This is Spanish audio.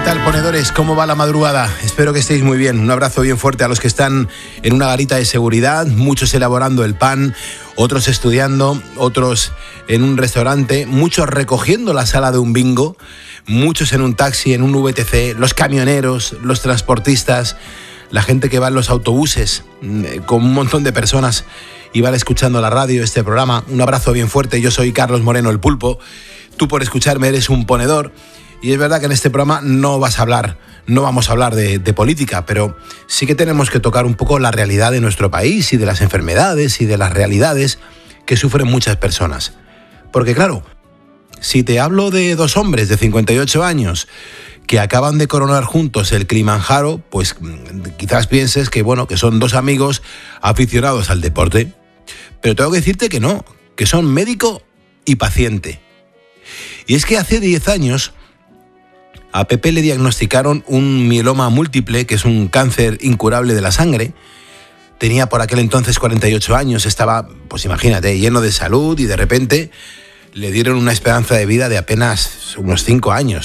tal, ponedores? ¿Cómo va la madrugada? Espero que estéis muy bien. Un abrazo bien fuerte a los que están en una garita de seguridad, muchos elaborando el pan, otros estudiando, otros en un restaurante, muchos recogiendo la sala de un bingo, muchos en un taxi, en un VTC, los camioneros, los transportistas, la gente que va en los autobuses, con un montón de personas y van escuchando la radio, este programa. Un abrazo bien fuerte. Yo soy Carlos Moreno, el Pulpo. Tú, por escucharme, eres un ponedor. Y es verdad que en este programa no vamos a hablar de política, pero sí que tenemos que tocar un poco la realidad de nuestro país y de las enfermedades y de las realidades que sufren muchas personas. Porque claro, si te hablo de dos hombres de 58 años que acaban de coronar juntos el Kilimanjaro, pues quizás pienses que, bueno, que son dos amigos aficionados al deporte. Pero tengo que decirte que no, que son médico y paciente. Y es que hace 10 años... a Pepe le diagnosticaron un mieloma múltiple, que es un cáncer incurable de la sangre. Tenía por aquel entonces 48 años, estaba, pues imagínate, lleno de salud y de repente le dieron una esperanza de vida de apenas unos 5 años.